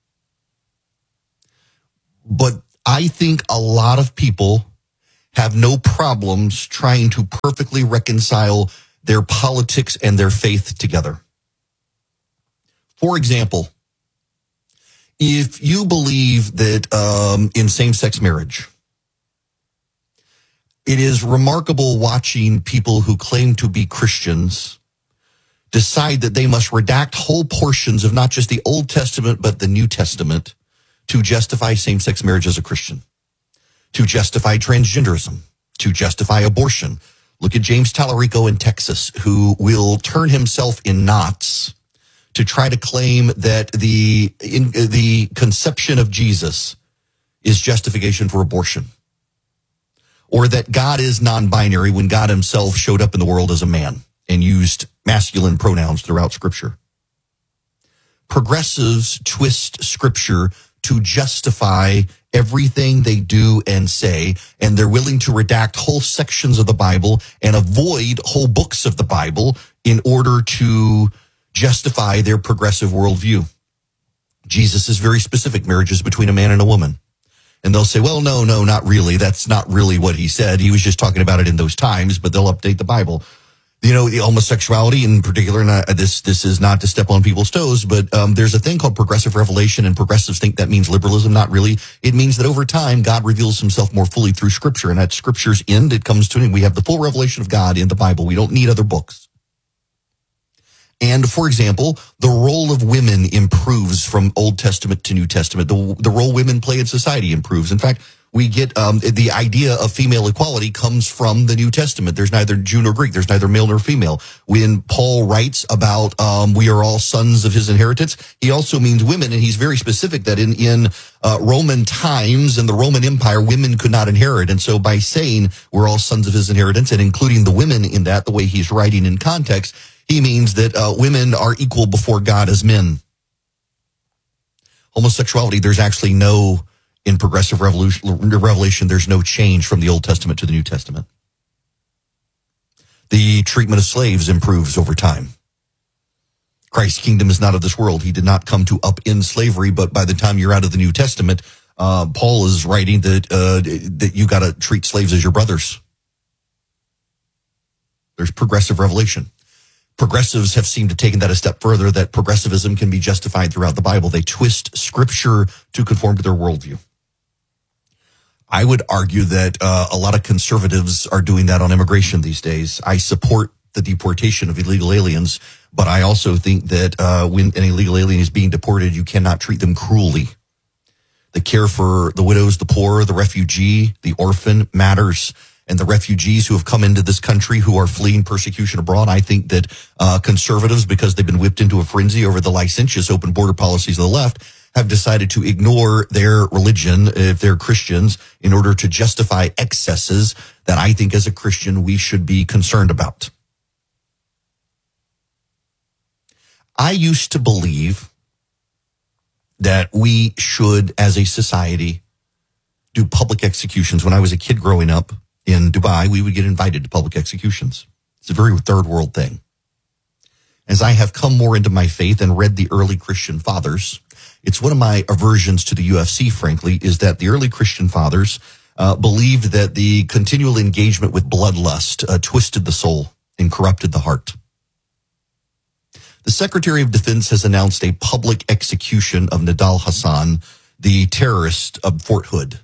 But I think a lot of people have no problems trying to perfectly reconcile their politics and their faith together. For example, if you believe that in same-sex marriage, it is remarkable watching people who claim to be Christians decide that they must redact whole portions of not just the Old Testament, but the New Testament to justify same-sex marriage as a Christian, to justify transgenderism, to justify abortion. Look at James Tallarico in Texas, who will turn himself in knots to try to claim that the conception of Jesus is justification for abortion, or that God is non-binary when God himself showed up in the world as a man and used masculine pronouns throughout Scripture. Progressives twist Scripture to justify everything they do and say, and they're willing to redact whole sections of the Bible and avoid whole books of the Bible in order to justify their progressive worldview. Jesus is very specific. Marriage is between a man and a woman. And they'll say, well, no, not really. That's not really what he said. He was just talking about it in those times, but they'll update the Bible. You know, the homosexuality in particular, and this is not to step on people's toes, but there's a thing called progressive revelation, and progressives think that means liberalism. Not really. It means that over time, God reveals himself more fully through Scripture, and at Scripture's end, it comes to an end. We have the full revelation of God in the Bible. We don't need other books. And, for example, the role of women improves from Old Testament to New Testament. The role women play in society improves. In fact, we get the idea of female equality comes from the New Testament. There's neither Jew nor Greek. There's neither male nor female. When Paul writes about we are all sons of his inheritance, he also means women, and he's very specific that in Roman times and the Roman Empire, women could not inherit. And so by saying we're all sons of his inheritance and including the women in that, the way he's writing in context, he means that women are equal before God as men. Homosexuality, there's actually no, in progressive revelation, there's no change from the Old Testament to the New Testament. The treatment of slaves improves over time. Christ's kingdom is not of this world. He did not come to upend slavery, but by the time you're out of the New Testament, Paul is writing that you got to treat slaves as your brothers. There's progressive revelation. Progressives have seemed to take that a step further, that progressivism can be justified throughout the Bible. They twist Scripture to conform to their worldview. I would argue that a lot of conservatives are doing that on immigration these days. I support the deportation of illegal aliens, but I also think that when an illegal alien is being deported, you cannot treat them cruelly. The care for the widows, the poor, the refugee, the orphan matters. And the refugees who have come into this country who are fleeing persecution abroad, I think that conservatives, because they've been whipped into a frenzy over the licentious open border policies of the left, have decided to ignore their religion, if they're Christians, in order to justify excesses that I think as a Christian we should be concerned about. I used to believe that we should, as a society, do public executions. When I was a kid growing up in Dubai, we would get invited to public executions. It's a very third world thing. As I have come more into my faith and read the early Christian fathers, it's one of my aversions to the UFC, frankly, is that the early Christian fathers believed that the continual engagement with bloodlust twisted the soul and corrupted the heart. The Secretary of Defense has announced a public execution of Nidal Hasan, the terrorist of Fort Hood.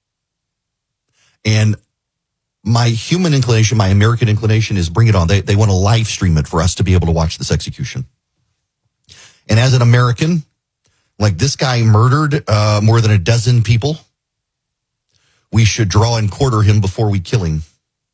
And my human inclination, my American inclination is bring it on. They want to live stream it for us to be able to watch this execution. And as an American, like this guy murdered more than a dozen people, we should draw and quarter him before we kill him.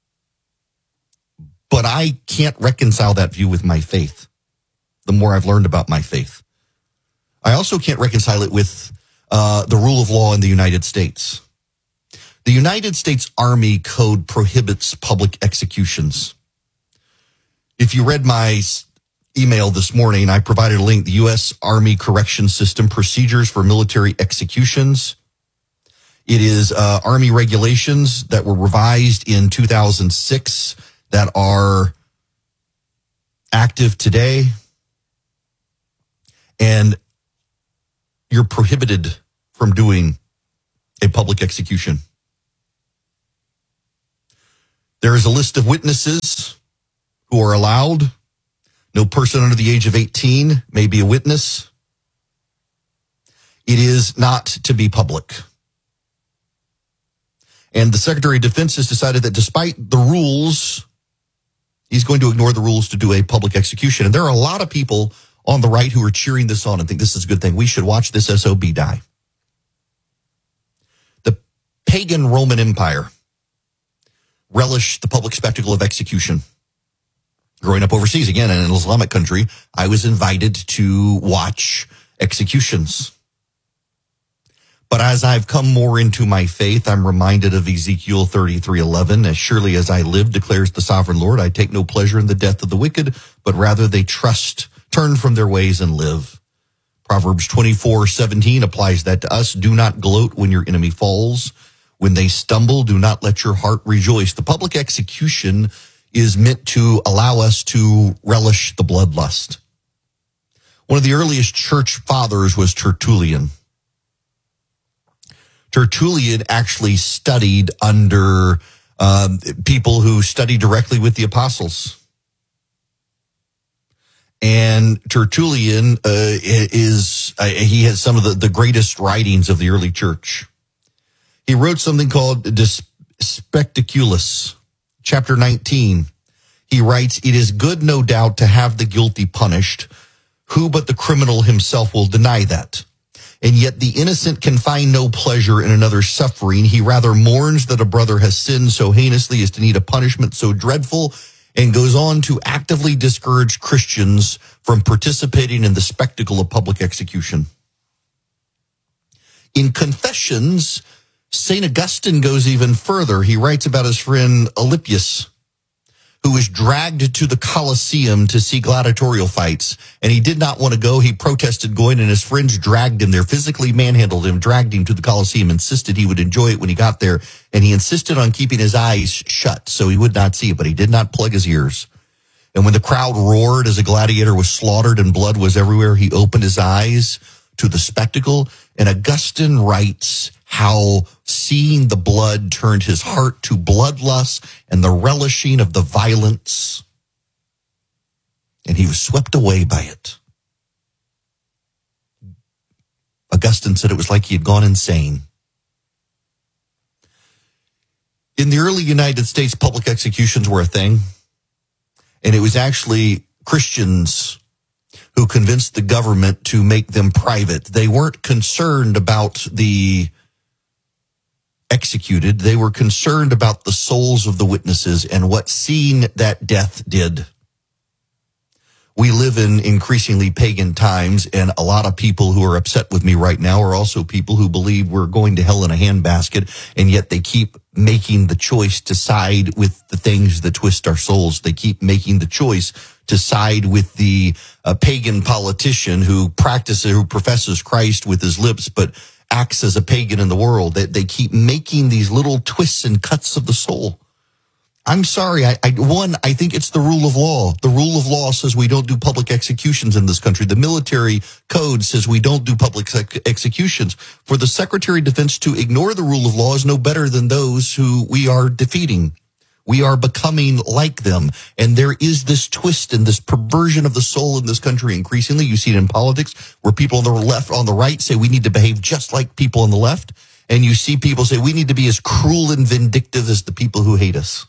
But I can't reconcile that view with my faith. The more I've learned about my faith, I also can't reconcile it with the rule of law in the United States. The United States Army Code prohibits public executions. If you read my email this morning, I provided a link, the U.S. Army Correction System, Procedures for Military Executions. It is Army regulations that were revised in 2006 that are active today. And you're prohibited from doing a public execution. There is a list of witnesses who are allowed. No person under the age of 18 may be a witness. It is not to be public. And the Secretary of Defense has decided that despite the rules, he's going to ignore the rules to do a public execution. And there are a lot of people on the right who are cheering this on and think this is a good thing. We should watch this SOB die. The pagan Roman Empire relished the public spectacle of execution. Growing up overseas, again, in an Islamic country, I was invited to watch executions. But as I've come more into my faith, I'm reminded of Ezekiel 33:11. As surely as I live, declares the sovereign Lord, I take no pleasure in the death of the wicked, but rather they turn from their ways and live. Proverbs 24:17 applies that to us. Do not gloat when your enemy falls. When they stumble, do not let your heart rejoice. The public execution is meant to allow us to relish the bloodlust. One of the earliest church fathers was Tertullian. Tertullian actually studied under people who studied directly with the apostles. And Tertullian he has some of the greatest writings of the early church. He wrote something called De Spectaculis, chapter 19. He writes, "It is good, no doubt, to have the guilty punished. Who but the criminal himself will deny that? And yet the innocent can find no pleasure in another's suffering. He rather mourns that a brother has sinned so heinously as to need a punishment so dreadful, and goes on to actively discourage Christians from participating in the spectacle of public execution." In Confessions, St. Augustine goes even further. He writes about his friend Alypius, who was dragged to the Colosseum to see gladiatorial fights. And he did not want to go. He protested going, and his friends dragged him there, physically manhandled him, dragged him to the Colosseum, insisted he would enjoy it when he got there. And he insisted on keeping his eyes shut so he would not see it, but he did not plug his ears. And when the crowd roared as a gladiator was slaughtered and blood was everywhere, he opened his eyes to the spectacle. And Augustine writes how seeing the blood turned his heart to bloodlust and the relishing of the violence. And he was swept away by it. Augustine said it was like he had gone insane. In the early United States, public executions were a thing. And it was actually Christians who convinced the government to make them private. They weren't concerned about the executed. They were concerned about the souls of the witnesses and what seeing that death did. We live in increasingly pagan times, and a lot of people who are upset with me right now are also people who believe we're going to hell in a handbasket, and yet they keep making the choice to side with the things that twist our souls. They keep making the choice to side with the pagan politician who professes Christ with his lips, but acts as a pagan in the world. They keep making these little twists and cuts of the soul. I'm sorry. I think it's the rule of law. The rule of law says we don't do public executions in this country. The military code says we don't do public executions. For the Secretary of Defense to ignore the rule of law is no better than those who we are defeating. We are becoming like them. And there is this twist and this perversion of the soul in this country increasingly. You see it in politics where people on the left, on the right say we need to behave just like people on the left. And you see people say we need to be as cruel and vindictive as the people who hate us.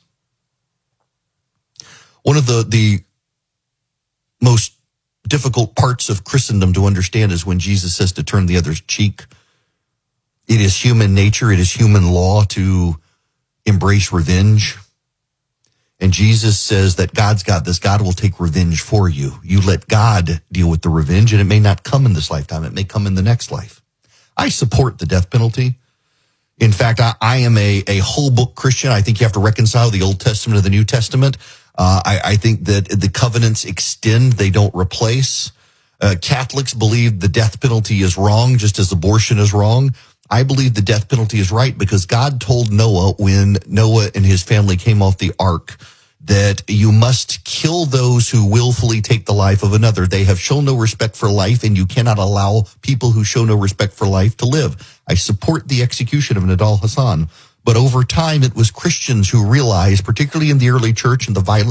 One of the most difficult parts of Christendom to understand is when Jesus says to turn the other's cheek. It is human nature, it is human law to embrace revenge. And Jesus says that God's got this. God will take revenge for you. You let God deal with the revenge, and it may not come in this lifetime. It may come in the next life. I support the death penalty. In fact, I am a whole book Christian. I think you have to reconcile the Old Testament to the New Testament. I think that the covenants extend, they don't replace. Catholics believe the death penalty is wrong, just as abortion is wrong. I believe the death penalty is right because God told Noah when Noah and his family came off the ark that you must kill those who willfully take the life of another. They have shown no respect for life, and you cannot allow people who show no respect for life to live. I support the execution of Nidal Hasan. But over time, it was Christians who realized, particularly in the early church and the violence